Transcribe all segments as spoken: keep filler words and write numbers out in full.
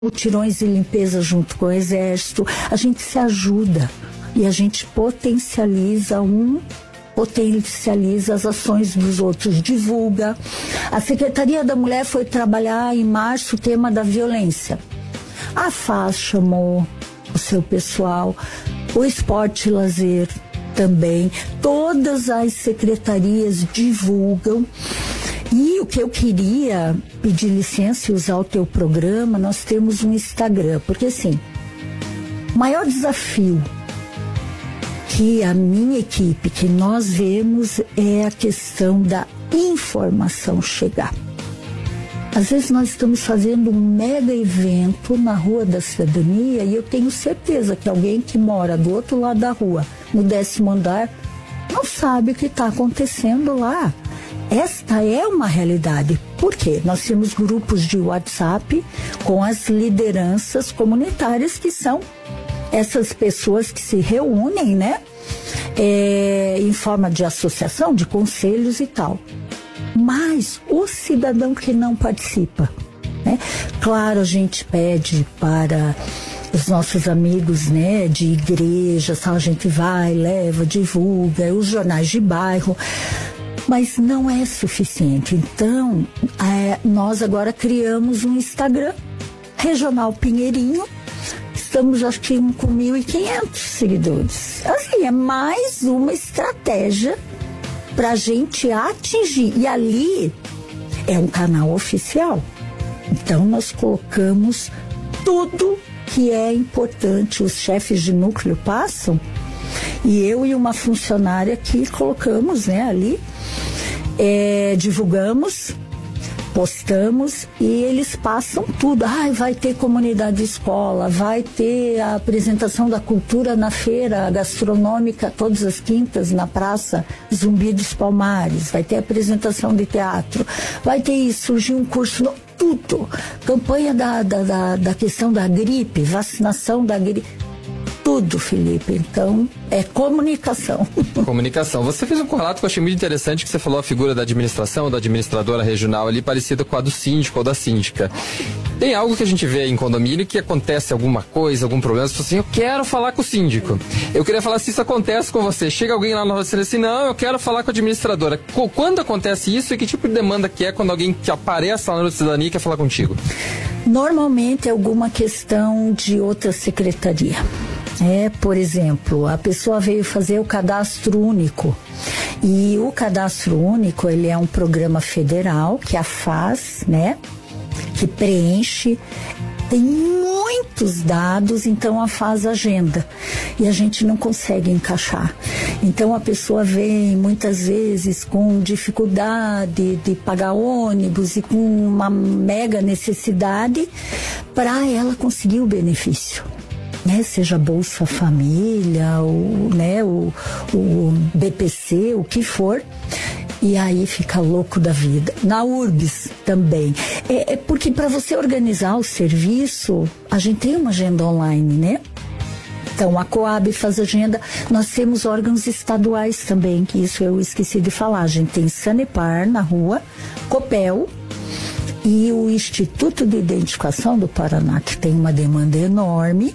mutirões e limpeza junto com o Exército, a gente se ajuda e a gente potencializa um, potencializa as ações dos outros, divulga. A Secretaria da Mulher foi trabalhar em março o tema da violência. A F A S chamou o seu pessoal, o Esporte e Lazer também, todas as secretarias divulgam. E o que eu queria pedir licença e usar o teu programa, nós temos um Instagram, porque assim, o maior desafio que a minha equipe, que nós vemos, é a questão da informação chegar. Às vezes nós estamos fazendo um mega evento na Rua da Cidadania e eu tenho certeza que alguém que mora do outro lado da rua, no décimo andar, não sabe o que está acontecendo lá. Esta é uma realidade. Por quê? Nós temos grupos de WhatsApp com as lideranças comunitárias, que são essas pessoas que se reúnem, né? É, em forma de associação, de conselhos e tal. Mas o cidadão que não participa, né? Claro, a gente pede para os nossos amigos, né, de igreja, a gente vai, leva, divulga, os jornais de bairro, mas não é suficiente. Então, é, nós agora criamos um Instagram, Regional Pinheirinho. Estamos, acho que, com mil e quinhentos seguidores. Assim, é mais uma estratégia para a gente atingir. E ali é um canal oficial. Então, nós colocamos tudo que é importante. Os chefes de núcleo passam e eu e uma funcionária que colocamos, né, ali, é, divulgamos, postamos e eles passam tudo. Ai, vai ter comunidade escola, vai ter a apresentação da cultura na feira gastronômica todas as quintas na Praça Zumbi dos Palmares, vai ter apresentação de teatro, vai ter isso, surgiu um curso, no, tudo. Campanha da, da, da, da questão da gripe, vacinação da gripe. Tudo, Felipe. Então, é comunicação. Comunicação. Você fez um correlato que eu achei muito interessante, que você falou a figura da administração, da administradora regional ali, parecida com a do síndico ou da síndica. Tem algo que a gente vê em condomínio que acontece alguma coisa, algum problema, você fala assim, eu quero falar com o síndico. Eu queria falar se isso acontece com você. Chega alguém lá na rua e fala assim, não, eu quero falar com a administradora. Quando acontece isso e que tipo de demanda que é quando alguém que aparece lá na cidadania quer falar contigo? Normalmente é alguma questão de outra secretaria. É, por exemplo, a pessoa veio fazer o cadastro único e o cadastro único, ele é um programa federal que a F A S, né, que preenche, tem muitos dados, então a F A S agenda e a gente não consegue encaixar. Então a pessoa vem muitas vezes com dificuldade de pagar ônibus e com uma mega necessidade para ela conseguir o benefício. Né, seja Bolsa Família, ou, né, o, o B P C, o que for, e aí fica louco da vida. Na URBS também. É, é porque para você organizar o serviço, a gente tem uma agenda online, né? Então, a Coab faz agenda, nós temos órgãos estaduais também, que isso eu esqueci de falar. A gente tem Sanepar na rua, Copel, e o Instituto de Identificação do Paraná, que tem uma demanda enorme.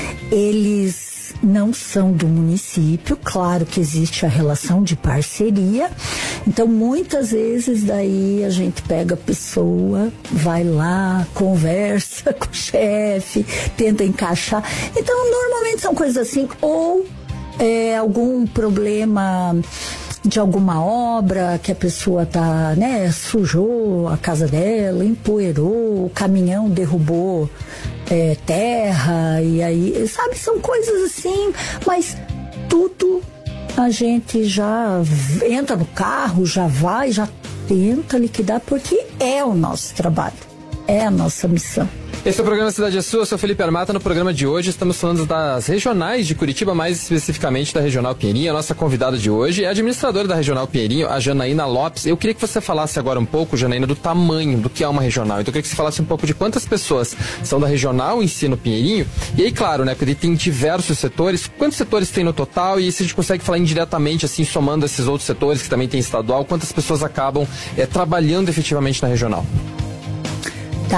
Eles não são do município, claro que existe a relação de parceria. Então, muitas vezes, daí a gente pega a pessoa, vai lá, conversa com o chefe, tenta encaixar. Então, normalmente são coisas assim, ou é, algum problema de alguma obra que a pessoa tá, né, sujou a casa dela, empoeirou, o caminhão derrubou é, terra, e aí, sabe, são coisas assim, mas tudo a gente já entra no carro, já vai, já tenta liquidar, porque é o nosso trabalho, é a nossa missão. Esse é o programa Cidade é Sua, eu sou Felipe Armata. No programa de hoje estamos falando das regionais de Curitiba, mais especificamente da Regional Pinheirinho. A nossa convidada de hoje é a administradora da Regional Pinheirinho, a Janaína Lopes. Eu queria que você falasse agora um pouco, Janaína, do tamanho do que é uma regional. Então eu queria que você falasse um pouco de quantas pessoas são da Regional em si no Pinheirinho. E aí, claro, né, porque tem diversos setores. Quantos setores tem no total? E se a gente consegue falar indiretamente, assim, somando esses outros setores que também tem estadual, quantas pessoas acabam é, trabalhando efetivamente na Regional? Tá.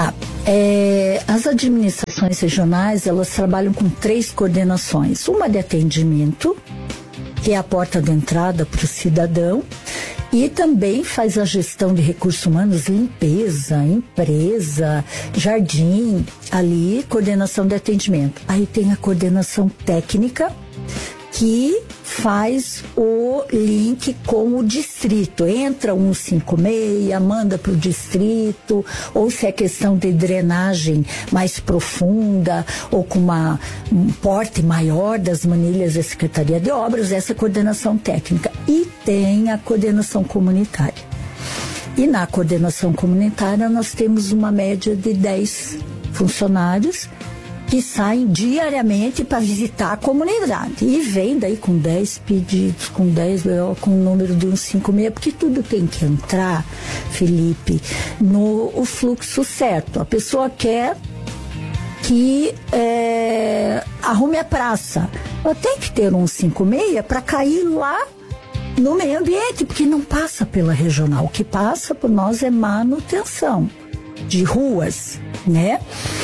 É, as administrações regionais, elas trabalham com três coordenações. Uma de atendimento, que é a porta de entrada para o cidadão, e também faz a gestão de recursos humanos, limpeza, empresa, jardim, ali, coordenação de atendimento. Aí tem a coordenação técnica, que faz o link com o distrito. Entra um cinco seis, manda para o distrito, ou se é questão de drenagem mais profunda, ou com uma, um porte maior das manilhas da Secretaria de Obras, essa coordenação técnica. E tem a coordenação comunitária. E na coordenação comunitária nós temos uma média de dez funcionários que saem diariamente para visitar a comunidade. E vem daí com dez pedidos, com dez, com o número de um cinco seis, porque tudo tem que entrar, Felipe, no o fluxo certo. A pessoa quer que é, arrume a praça. Ela tem que ter um cinco seis para cair lá no meio ambiente, porque não passa pela regional. O que passa por nós é manutenção de ruas, né?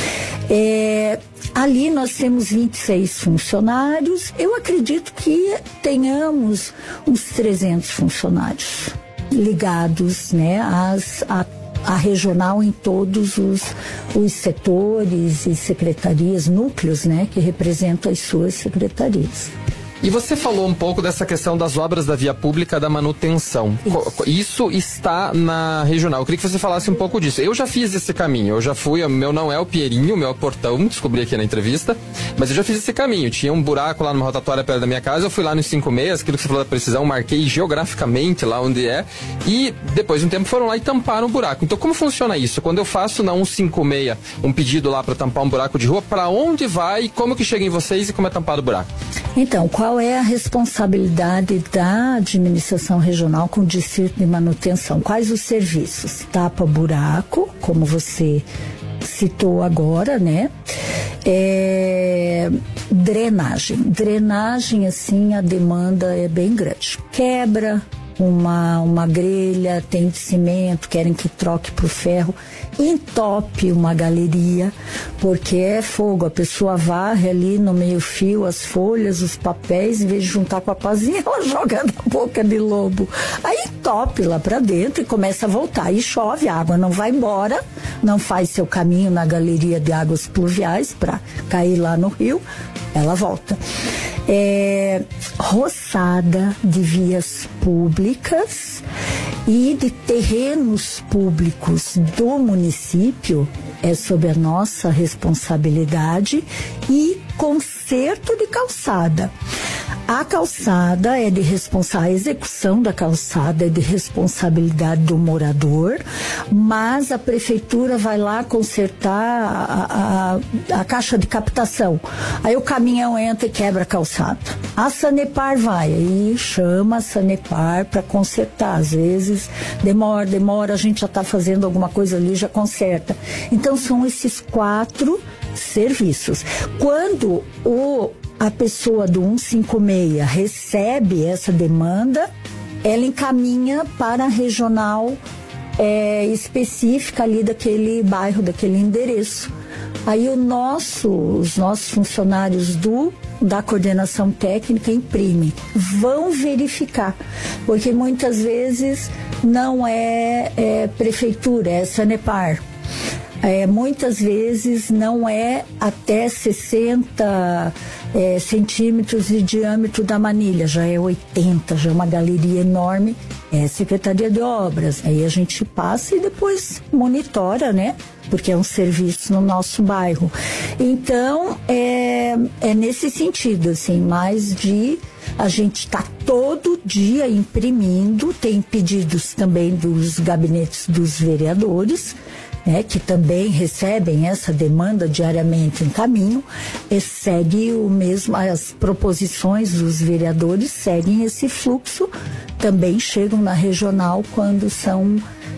É, ali nós temos vinte e seis funcionários. Eu acredito que tenhamos uns trezentos funcionários ligados, né, às, a, a regional em todos os, os setores e secretarias, núcleos, né, que representam as suas secretarias. E você falou um pouco dessa questão das obras da via pública, da manutenção. Isso, Isso está na regional. Eu queria que você falasse um pouco disso. Eu já fiz esse caminho. Eu já fui, o meu não é o Pinheirinho, o meu é o Portão, descobri aqui na entrevista. Mas eu já fiz esse caminho. Tinha um buraco lá numa rotatória perto da minha casa. Eu fui lá no cinco seis, aquilo que você falou da precisão, marquei geograficamente lá onde é. E depois de um tempo foram lá e tamparam o buraco. Então como funciona isso? Quando eu faço na cento e cinquenta e seis um pedido lá para tampar um buraco de rua, para onde vai, como que chega em vocês e como é tampado o buraco? Então, qual é a responsabilidade da administração regional com o distrito de manutenção? Quais os serviços? Tapa buraco, como você citou agora, né? É, drenagem. Drenagem, assim, a demanda é bem grande. Quebra uma, uma grelha, tem de cimento, querem que troque para o ferro, entope uma galeria, porque é fogo, a pessoa varre ali no meio fio as folhas, os papéis, em vez de juntar com a pazinha, ela joga na boca de lobo, aí entope lá para dentro e começa a voltar, e chove, a água não vai embora, não faz seu caminho na galeria de águas pluviais para cair lá no rio, ela volta. É, roçada de vias públicas e de terrenos públicos do município é sob a nossa responsabilidade, e conserto de calçada. A calçada é de responsabilidade, a execução da calçada é de responsabilidade do morador, mas a prefeitura vai lá consertar a, a, a caixa de captação. Aí o caminhão entra e quebra a calçada. A Sanepar vai e chama a Sanepar para consertar. Às vezes demora, demora, a gente já está fazendo alguma coisa ali, já conserta. Então são esses quatro serviços. Quando o a pessoa do cento e cinquenta e seis recebe essa demanda, ela encaminha para a regional é, específica ali daquele bairro, daquele endereço. Aí o nosso, os nossos funcionários do, da coordenação técnica imprimem, vão verificar, porque muitas vezes não é, é prefeitura, é Sanepar. É, muitas vezes não é até sessenta é, centímetros de diâmetro da manilha, já é oitenta, já é uma galeria enorme, é Secretaria de Obras. Aí a gente passa e depois monitora, né? Porque é um serviço no nosso bairro. Então, é, é nesse sentido, assim, mais de a gente está todo dia imprimindo, tem pedidos também dos gabinetes dos vereadores, né, que também recebem essa demanda diariamente em caminho, e segue o mesmo, as proposições dos vereadores seguem esse fluxo, também chegam na regional quando são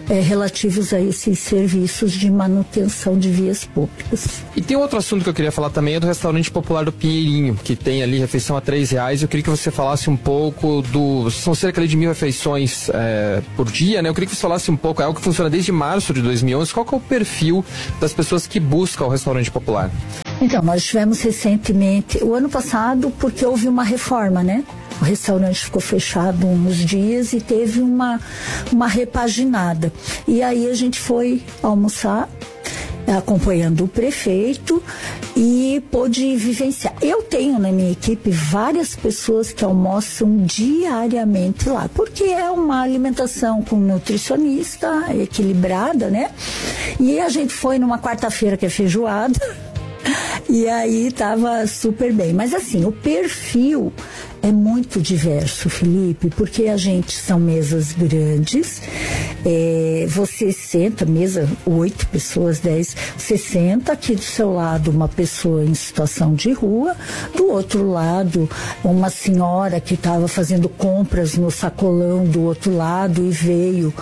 é, relativos a esses serviços de manutenção de vias públicas. E tem outro assunto que eu queria falar também, é do restaurante popular do Pinheirinho, que tem ali refeição a três reais. Eu queria que você falasse um pouco do... São cerca ali de mil refeições é, por dia, né? Eu queria que você falasse um pouco, é algo que funciona desde março de dois mil e onze. Qual que é o perfil das pessoas que buscam o restaurante popular? Então, nós tivemos recentemente, o ano passado, porque houve uma reforma, né? O restaurante ficou fechado uns dias e teve uma, uma repaginada. E aí a gente foi almoçar, acompanhando o prefeito, e pôde vivenciar. Eu tenho na minha equipe várias pessoas que almoçam diariamente lá, porque é uma alimentação com nutricionista, equilibrada, né? E a gente foi numa quarta-feira que é feijoada, e aí tava super bem. Mas assim, o perfil é muito diverso, Felipe, porque a gente são mesas grandes, é, você senta, mesa oito pessoas, dez, você senta aqui do seu lado uma pessoa em situação de rua, do outro lado uma senhora que estava fazendo compras no sacolão do outro lado e veio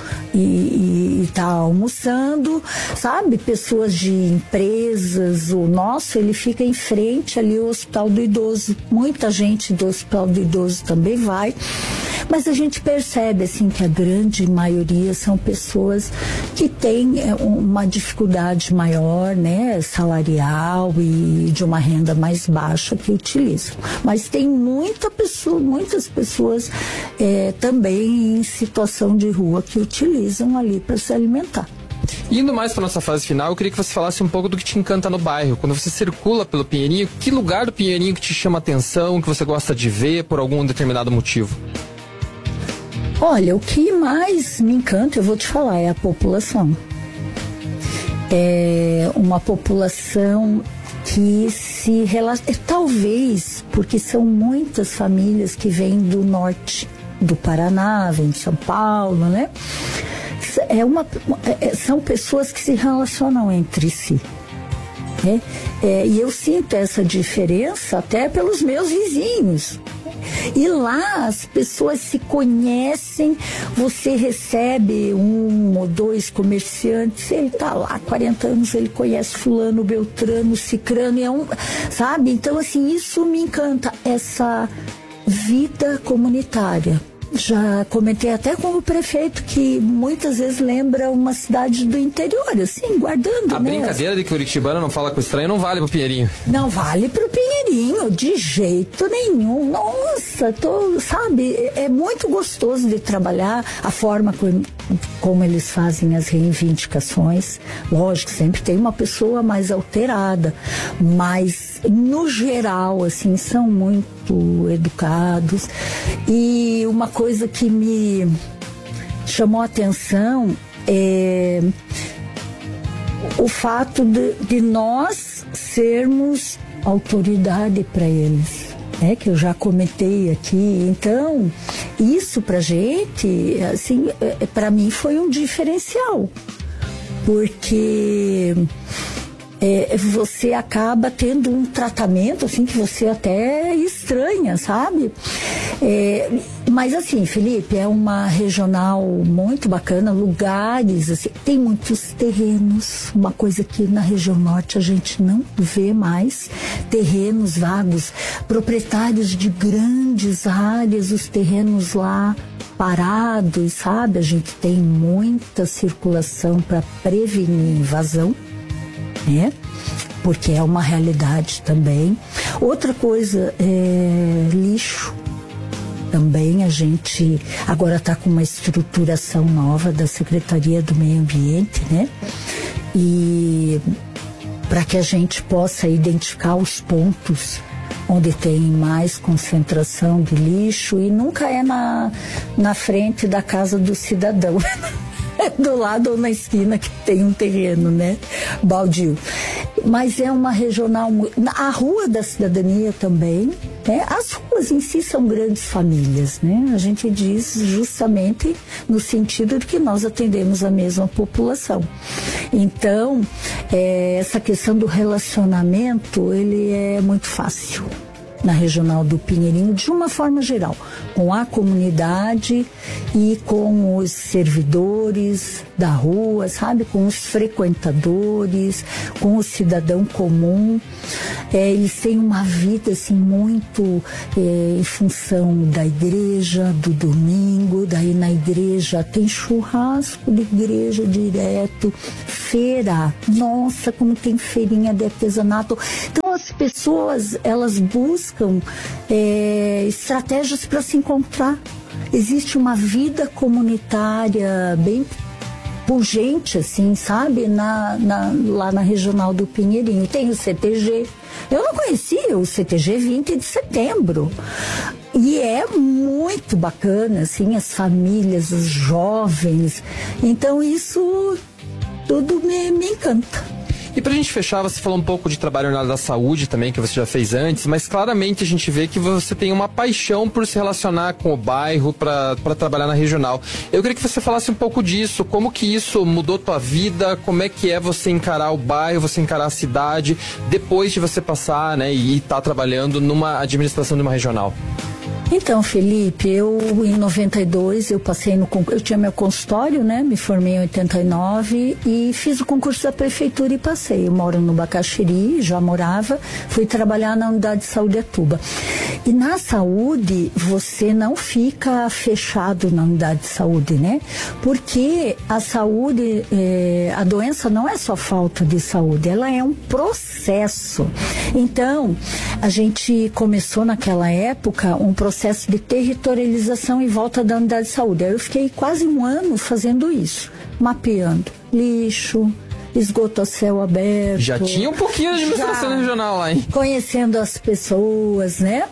e está almoçando, sabe? Pessoas de empresas, o nosso, ele fica em frente ali ao Hospital do Idoso, muita gente do Hospital do Idoso também vai, mas a gente percebe assim que a grande maioria são pessoas que têm é, uma dificuldade maior, né, salarial e de uma renda mais baixa que utilizam, mas tem muita pessoa, muitas pessoas é, também em situação de rua que utilizam ali para se alimentar. Indo mais para nossa fase final, eu queria que você falasse um pouco do que te encanta no bairro. Quando você circula pelo Pinheirinho, que lugar do Pinheirinho que te chama atenção, que você gosta de ver por algum determinado motivo? Olha, o que mais me encanta, eu vou te falar, é a população. É uma população que se relaciona, talvez porque são muitas famílias que vêm do norte do Paraná, vêm de São Paulo, né? É uma, é, são pessoas que se relacionam entre si. Né? É, e eu sinto essa diferença até pelos meus vizinhos. E lá as pessoas se conhecem, você recebe um ou dois comerciantes, ele está lá há quarenta anos, ele conhece fulano, beltrano, cicrano, é um, sabe? Então, assim, isso me encanta, essa vida comunitária. Já comentei até com o prefeito que muitas vezes lembra uma cidade do interior, assim, guardando, a né? brincadeira de que o curitibano não fala com estranho não vale pro Pinheirinho. Não vale pro Pinheirinho, de jeito nenhum. Nossa, tô, sabe, é muito gostoso de trabalhar, a forma como, como eles fazem as reivindicações. Lógico, sempre tem uma pessoa mais alterada, mas no geral, assim, são muito educados. E uma coisa que me chamou a atenção é o fato de, de nós sermos autoridade para eles, né? Que eu já comentei aqui. Então, isso pra gente, assim, é, para mim foi um diferencial, porque É, você acaba tendo um tratamento assim que você até estranha, sabe? É, mas assim, Felipe, é uma regional muito bacana, lugares, assim, tem muitos terrenos, uma coisa que na região norte a gente não vê mais, terrenos vagos, proprietários de grandes áreas, os terrenos lá parados, sabe? A gente tem muita circulação para prevenir invasão, né? Porque é uma realidade também. Outra coisa é lixo. Também a gente agora está com uma estruturação nova da Secretaria do Meio Ambiente, né? E para que a gente possa identificar os pontos onde tem mais concentração de lixo, e nunca é na, na frente da casa do cidadão. Do lado ou na esquina que tem um terreno, né? Baldio. Mas é uma regional... A Rua da Cidadania também, né? As ruas em si são grandes famílias, né? A gente diz justamente no sentido de que nós atendemos a mesma população. Então, é, essa questão do relacionamento, ele é muito fácil. na Regional do Pinheirinho, de uma forma geral, com a comunidade e com os servidores da rua, sabe, com os frequentadores, com o cidadão comum. É, eles têm uma vida assim muito é, em função da igreja, do domingo. Daí na igreja tem churrasco de igreja direto, feira, nossa, como tem feirinha de artesanato. Então as pessoas, elas buscam é, estratégias para se encontrar. Existe uma vida comunitária bem pungente, assim, sabe? Na, na, lá na Regional do Pinheirinho. Tem o C T G. Eu não conhecia o C T G vinte de setembro. E é muito bacana, assim, as famílias, os jovens. Então isso tudo me, me encanta. E pra gente fechar, você falou um pouco de trabalho na área da saúde também, que você já fez antes, mas claramente a gente vê que você tem uma paixão por se relacionar com o bairro, para trabalhar na regional. Eu queria que você falasse um pouco disso, como que isso mudou tua vida, como é que é você encarar o bairro, você encarar a cidade, depois de você passar, né, e estar tá trabalhando numa administração de uma regional. Então, Felipe, eu em noventa e dois eu passei no concurso, eu tinha meu consultório, né? Me formei em oitenta e nove e fiz o concurso da prefeitura e passei. Eu moro no Bacaxiri, já morava, fui trabalhar na unidade de saúde Atuba. E na saúde, você não fica fechado na unidade de saúde, né? Porque a saúde, é, a doença não é só falta de saúde, ela é um processo. Então, a gente começou naquela época um processo processo de territorialização em volta da unidade de saúde. Aí eu fiquei quase um ano fazendo isso, mapeando lixo, esgoto a céu aberto. Já tinha um pouquinho de administração regional lá, hein? Conhecendo as pessoas, né?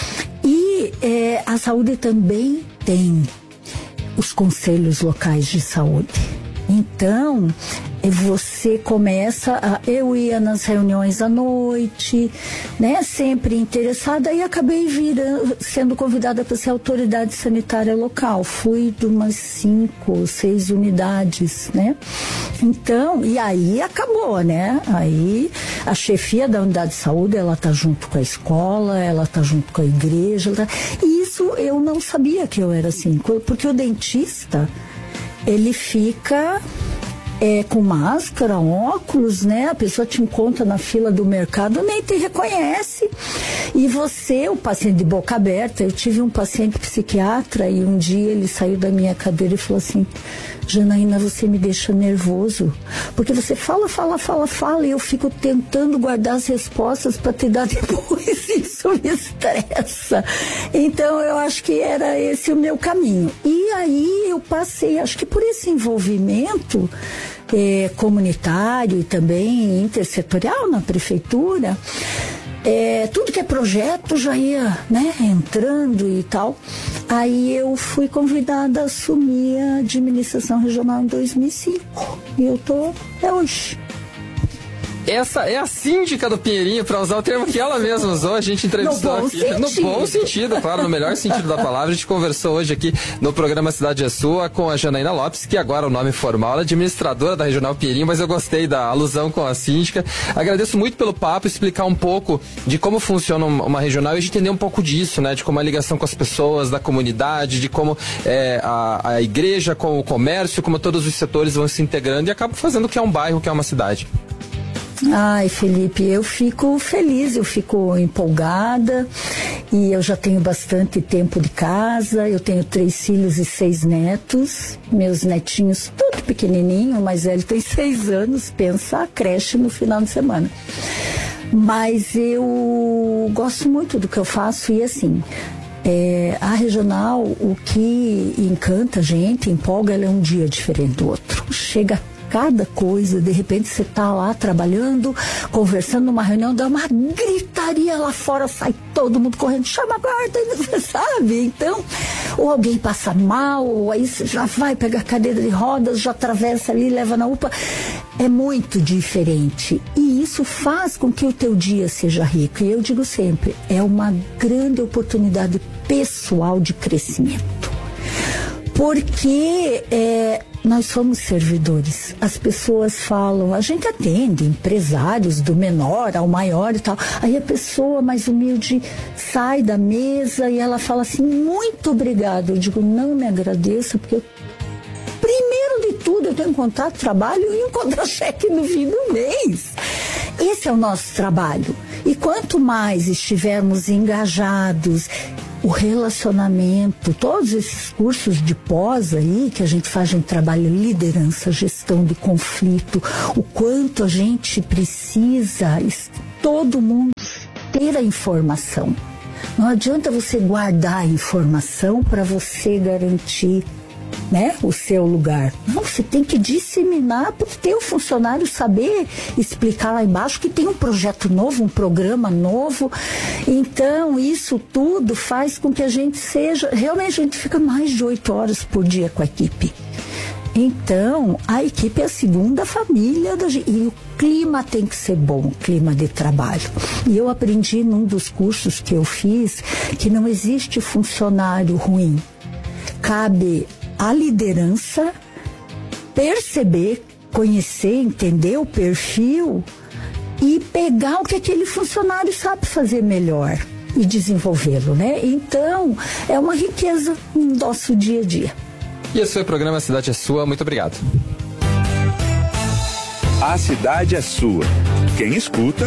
E é, a saúde também tem os conselhos locais de saúde. Então, você começa a... Eu ia nas reuniões à noite, né? Sempre interessada, e acabei virando, sendo convidada para ser autoridade sanitária local. Fui de umas cinco, seis unidades, né? Então, e aí acabou, né? Aí a chefia da unidade de saúde, ela tá junto com a escola, ela tá junto com a igreja. Tá... E isso eu não sabia que eu era assim, porque o dentista, ele fica... É, com máscara, óculos, né? A pessoa te encontra na fila do mercado, nem te reconhece. E você, o paciente de boca aberta, eu tive um paciente psiquiatra e um dia ele saiu da minha cadeira e falou assim: Janaína, você me deixa nervoso, porque você fala, fala, fala, fala, e eu fico tentando guardar as respostas para te dar depois, isso me estressa. Então eu acho que era esse o meu caminho. E aí eu passei, acho que por esse envolvimento é, comunitário e também intersetorial na prefeitura, É, tudo que é projeto já ia, né, entrando e tal. Aí eu fui convidada a assumir a administração regional em dois mil e cinco. E eu tô até hoje. Essa é a síndica do Pinheirinho, para usar o termo que ela mesma usou, a gente entrevistou no aqui. Sentido. No bom sentido, claro, no melhor sentido da palavra. A gente conversou hoje aqui no programa Cidade é Sua com a Janaína Lopes, que agora é o nome formal, ela é administradora da Regional Pinheirinho, mas eu gostei da alusão com a síndica. Agradeço muito pelo papo, explicar um pouco de como funciona uma regional e a gente entender um pouco disso, né? De como a ligação com as pessoas, da comunidade, de como é, a, a igreja com o comércio, como todos os setores vão se integrando e acabam fazendo o que é um bairro, o que é uma cidade. Ai, Felipe, eu fico feliz, eu fico empolgada e eu já tenho bastante tempo de casa, eu tenho três filhos e seis netos, meus netinhos tudo pequenininho, o mais velho tem seis anos, pensa a creche no final de semana. Mas eu gosto muito do que eu faço e assim... É, a regional, o que encanta a gente, empolga, ela é um dia diferente do outro. Chega cada coisa, de repente você tá lá trabalhando, conversando numa reunião, dá uma gritaria lá fora, sai todo mundo correndo, chama a guarda, você sabe? Então, ou alguém passa mal, ou aí você já vai pegar a cadeira de rodas, já atravessa ali, leva na U P A. É muito diferente. E isso faz com que o teu dia seja rico. E eu digo sempre, é uma grande oportunidade pessoal de crescimento. Porque é, nós somos servidores. As pessoas falam, a gente atende empresários do menor ao maior e tal. Aí a pessoa mais humilde sai da mesa e ela fala assim, muito obrigada. Eu digo, não me agradeça, porque eu, primeiro de tudo eu tenho que encontrar trabalho e encontrar cheque no fim do mês. Esse é o nosso trabalho. E quanto mais estivermos engajados, o relacionamento, todos esses cursos de pós aí que a gente faz, a gente trabalha liderança, gestão de conflito, o quanto a gente precisa, todo mundo ter a informação. Não adianta você guardar a informação para você garantir, né, o seu lugar. Não, você tem que disseminar para o teu funcionário saber explicar lá embaixo que tem um projeto novo, um programa novo. Então, isso tudo faz com que a gente seja... Realmente, a gente fica mais de oito horas por dia com a equipe. Então, a equipe é a segunda família da gente. E o clima tem que ser bom, o clima de trabalho. E eu aprendi num dos cursos que eu fiz que não existe funcionário ruim. Cabe a liderança perceber, conhecer, entender o perfil e pegar o que aquele funcionário sabe fazer melhor e desenvolvê-lo, né? Então, é uma riqueza no nosso dia a dia. E esse foi o programa Cidade é Sua. Muito obrigado. A cidade é sua. Quem escuta